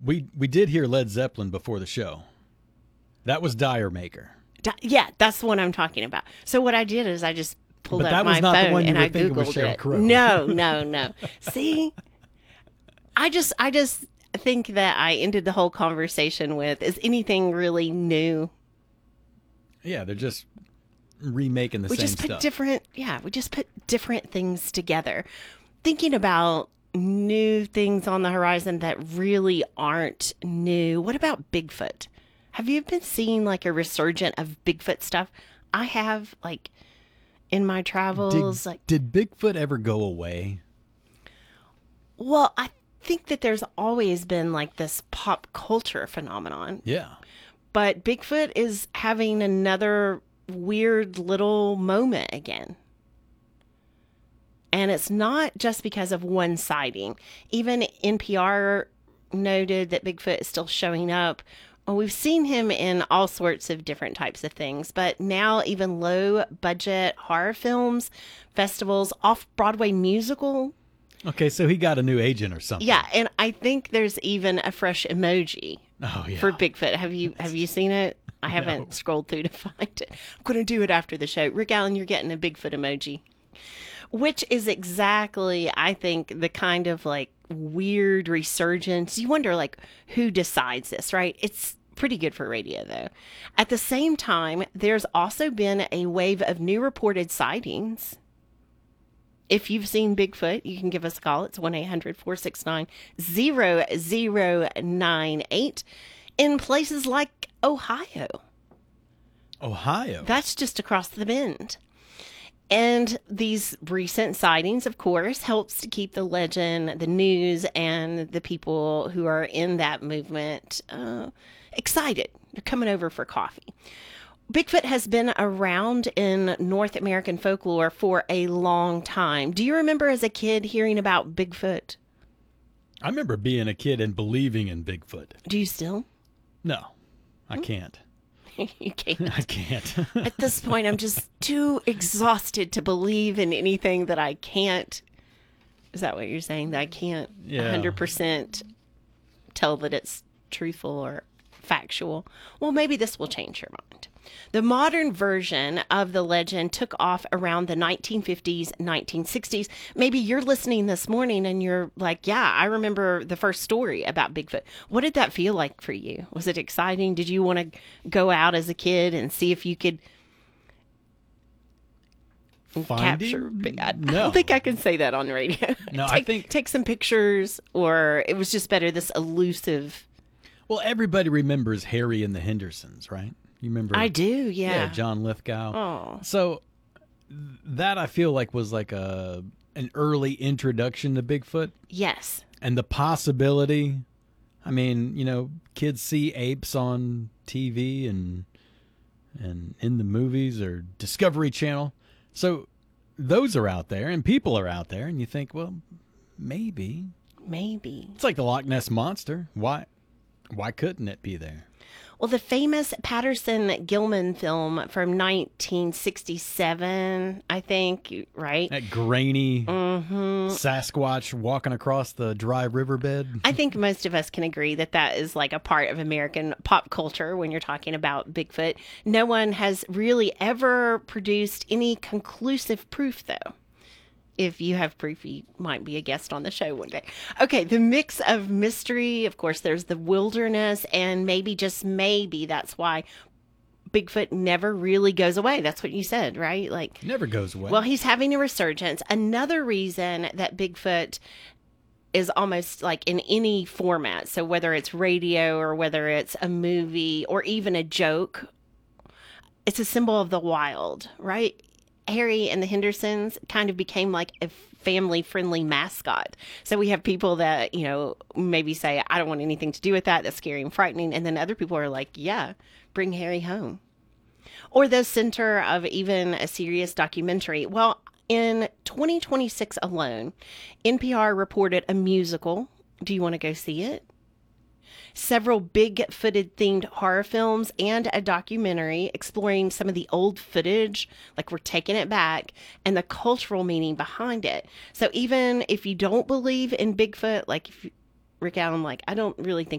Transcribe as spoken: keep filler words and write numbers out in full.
We we did hear Led Zeppelin before the show. That was Dire Maker. Di- yeah, that's what I'm talking about. So what I did is I just pulled But up that was my not the phone one you and were I thinking was Googled Sheryl it. Crow. No, no, no. See, I just I just think that I ended the whole conversation with, is anything really new? Yeah, they're just remaking the We same just put stuff. different, yeah, we just put different things together. Thinking about new things on the horizon that really aren't new. What about Bigfoot? Have you been seeing like a resurgent of Bigfoot stuff? I have, like, in my travels. Did, like, did Bigfoot ever go away? well, I think that there's always been like this pop culture phenomenon, Yeah. but Bigfoot is having another weird little moment again. And it's not just because of one sighting. Even N P R noted that Bigfoot is still showing up. Well, we've seen him in all sorts of different types of things, but now even low budget horror films, festivals, off Broadway musical. Okay, so he got a new agent or something. Yeah, and I think there's even a fresh emoji Oh, yeah. for Bigfoot. Have you have you seen it? I haven't No. scrolled through to find it. I'm going to do it after the show. Rick Allen, you're getting a Bigfoot emoji. Which is exactly, I think, the kind of like weird resurgence. You wonder, like, who decides this, right? It's pretty good for radio, though. At the same time, there's also been a wave of new reported sightings. If you've seen Bigfoot, you can give us a call. It's one eight hundred four six nine zero zero nine eight in places like Ohio. Ohio. That's just across the bend. And these recent sightings, of course, helps to keep the legend, the news, and the people who are in that movement uh, excited. They're coming over for coffee. Bigfoot has been around in North American folklore for a long time. Do you remember as a kid hearing about Bigfoot? I remember being a kid and believing in Bigfoot. Do you still? No, I can't. You can't. I can't. At this point, I'm just too exhausted to believe in anything that I can't. Is that what you're saying? That I can't Yeah. one hundred percent tell that it's truthful or factual? Well, maybe this will change your mind. The modern version of the legend took off around the nineteen fifties, nineteen sixties. Maybe you're listening this morning and you're like, yeah, I remember the first story about Bigfoot. What did that feel like for you? Was it exciting? Did you want to go out as a kid and see if you could capture? Finding? I, I No. don't think I can say that on the radio. No, take, I think- take some pictures, or it was just better, this elusive. Well, everybody remembers Harry and the Hendersons, right? You remember? I do, yeah. Yeah, John Lithgow. Oh. So th- that I feel like was like a an early introduction to Bigfoot Yes. and the possibility. I mean, you know, kids see apes on T V and and in the movies or Discovery Channel. So those are out there and people are out there, and you think, well, maybe Maybe. it's like the Loch Ness monster. Why why couldn't it be there? Well, the famous Patterson Gilman film from nineteen sixty-seven, I think, right? That grainy Mm-hmm. Sasquatch walking across the dry riverbed. I think most of us can agree that that is like a part of American pop culture when you're talking about Bigfoot. No one has really ever produced any conclusive proof, though. If you have proof, you might be a guest on the show one day. Okay, the mix of mystery, of course, there's the wilderness, and maybe, just maybe, that's why Bigfoot never really goes away. That's what you said, right? Like, Never goes away. well, he's having a resurgence. Another reason that Bigfoot is almost like in any format, so whether it's radio or whether it's a movie or even a joke, it's a symbol of the wild, right? Harry and the Hendersons kind of became like a family-friendly mascot. So we have people that, you know, maybe say, I don't want anything to do with that. That's scary and frightening. And then other people are like, yeah, bring Harry home. Or the center of even a serious documentary. Well, in twenty twenty-six alone, N P R reported a musical. Do you want to go see it? Several big-footed themed horror films and a documentary exploring some of the old footage, like we're taking it back, and the cultural meaning behind it. So even if you don't believe in Bigfoot, like if Rick Allen, like, I don't really think